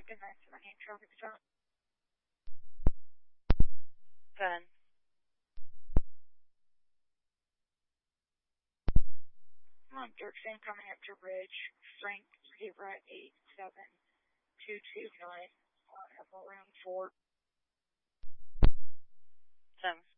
Good night, 78 traffic stop. Good. Come on, Dirksen, coming up to Ridge, Frank 087229, on Apple Room 4. 7.